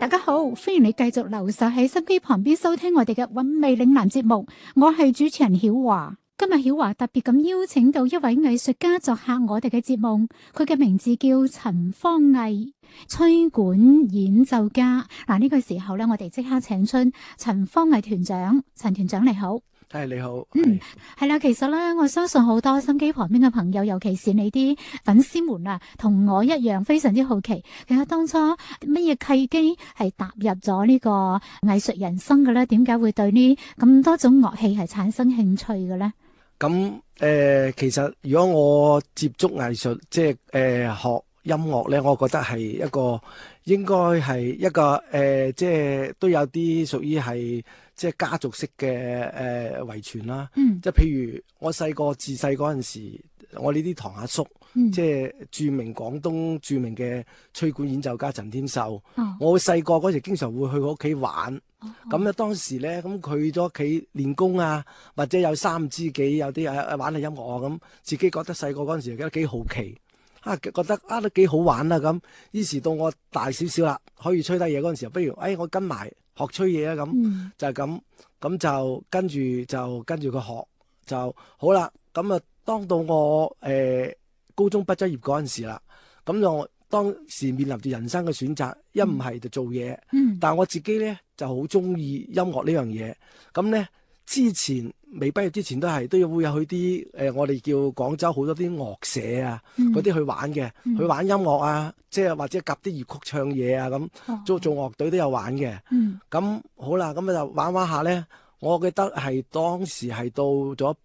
大家好，歡迎你繼續留守喺心機旁邊收聽我哋嘅韻味嶺南節目，我係主持人曉華。今日曉華特別咁邀請到一位藝術家作客我哋嘅節目，佢嘅名字叫陳方毅，吹管演奏家。呢個時候咧，我哋即刻請出陳方毅團長。陳團長你好。 係你好， 係啦，其實咧，我相信好多心機旁邊嘅朋友，尤其是你啲粉絲們啊，同我一樣非常之好奇，其實當初乜嘢契機係踏入咗呢個藝術人生嘅咧？點解會對呢咁多種樂器係產生興趣嘅咧？ 咁其實如果我接觸藝術，即係學音樂咧，我覺得係一個應該係一個即係都有啲屬於係即係家族式嘅遺傳啦。即係譬如我自細嗰陣時，我呢啲堂阿叔，即係著名廣東著名嘅吹管演奏家陳添壽。我細個嗰時經常會去佢屋企玩。咁咧當時咧，咁佢咗屋企練功啊，或者有三知己，有啲玩下音樂啊，咁自己覺得細個嗰陣時覺得幾好奇。覺得都幾好玩啦咁，於是到我大少少啦，可以吹低嘢嗰陣時候，不如我跟埋學吹嘢啊咁，就係咁就跟住佢學就好啦。咁啊，當到我高中畢咗業嗰陣時啦，咁就當時面臨住人生嘅選擇，一唔係就做嘢，但係我自己咧就好中意音樂呢樣嘢，咁咧。之前未畢業之前都會有去啲我哋叫廣州好多啲樂社啊，嗰啲去玩嘅，去玩音樂啊，即係或者夾啲粵曲唱嘢啊咁，做樂隊都有玩嘅。咁好啦，咁就玩下咧。我記得係當時係到咗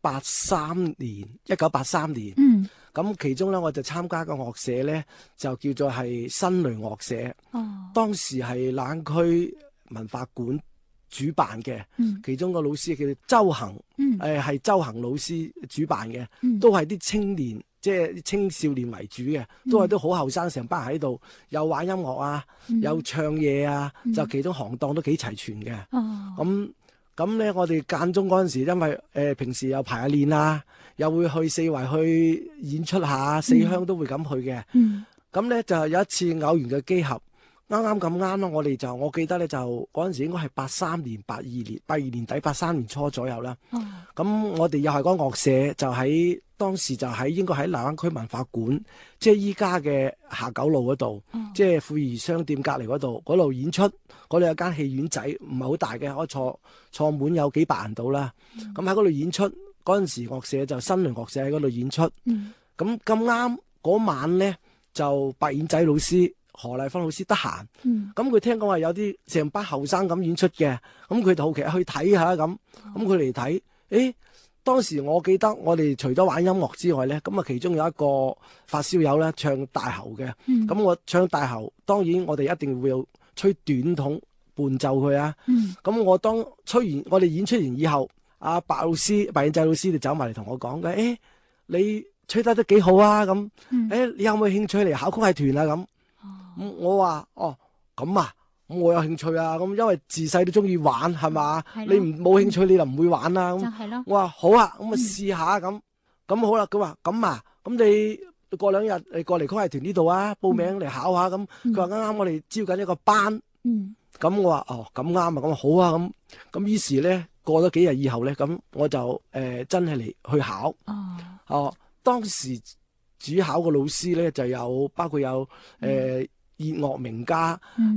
1983年，咁其中咧我就參加個樂社咧，就叫做係新雷樂社。當時係冷區文化館主辦嘅，其中個老師叫周恒，係周恒老師主辦嘅，都係啲青年，即係青少年為主嘅，都係都好後生，成班人喺度，又玩音樂啊，又唱嘢啊，就其中行當都幾齊全嘅。咁咧，我哋間中嗰陣時，因為平時有排下練啊，又會去四圍去演出下，四鄉都會咁去嘅。咁咧就有一次偶然嘅機合。啱咁咯，我記得咧就嗰陣時應該係82年底83年初左右啦。咁我哋又係嗰個樂社，就當時就應該喺荔灣區文化館，即係依家嘅下九路嗰度，即係富裕商店隔離嗰度演出。嗰度有間戲院仔，唔係好大嘅，可以坐滿有幾百人到啦。咁喺嗰度演出，嗰陣時樂社就新雷樂社喺嗰度演出。咁啱嗰晚咧就白燕仔老師。何麗芬老師得閒，咁佢聽講話有啲成班後生咁演出嘅，咁佢就好奇去睇下咁佢嚟睇，當時我記得我哋除咗玩音樂之外咧，咁啊其中有一個發燒友咧唱大喉嘅，咁我唱大喉，當然我哋一定會有吹短筒伴奏佢啊，咁我當吹完我哋演出完以後，阿白燕仔老師就走埋嚟同我講嘅，你吹得都幾好啊，咁，你有冇興趣嚟考曲藝團啊咁？我話咁啊，咁我有興趣啊，咁因為自細都中意玩係嘛，你冇興趣你就唔會玩啦。咁我話好啊，咁啊試下咁好啦。佢話咁啊，咁你過2日你過嚟曲藝團呢度啊，報名嚟考下咁。佢話啱我哋招緊一個班，咁我話咁啱啊，咁好啊，咁於是咧過咗幾日以後咧，咁我就真係嚟去考。當時主考個老師咧就包括有粵樂名家，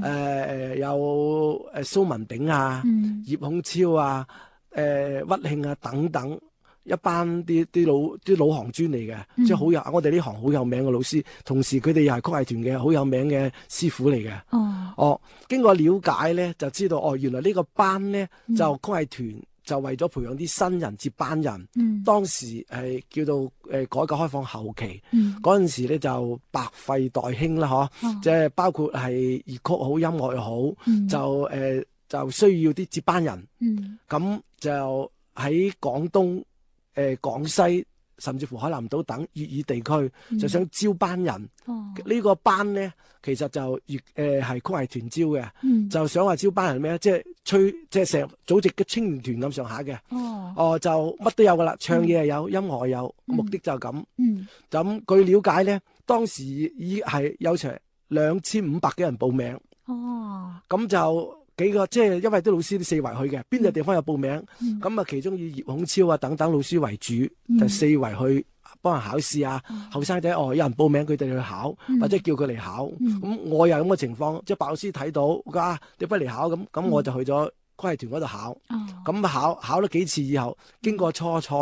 有蘇文鼎啊、葉孔超啊、屈慶啊等等一班啲老行專嚟嘅，即係我哋呢行好有名嘅老師，同時佢哋又係曲藝團嘅好有名嘅師傅嚟嘅。經過了解咧，就知道原來呢個班咧就曲藝團就為咗培養啲新人接班人，當時係叫做改革開放後期，嗰陣時咧就百廢待興啦，即係包括係粵曲好、音樂又好，就需要啲接班人，咁就喺廣東、廣西甚至乎海南島等粵語地區，就想招班人。呢個班咧其實就係曲藝團招嘅，就想話招班人咩？即係成組織嘅青年團咁上下嘅。就乜都有噶啦，唱嘢又有，音樂又有，目的就係咁。咁據了解咧，當時已係有成2500幾人報名。 咁就幾個，即係因為啲老師都四圍去嘅，邊度地方有報名，咁啊其中以葉孔超啊等等老師為主，就四圍去幫人考試啊。後生仔有人報名佢哋去考，或者叫佢嚟考。咁我又咁嘅情況，即係白老師睇到，你不嚟考咁我就去咗關係團嗰度考。咁考咗幾次以後，經過初賽。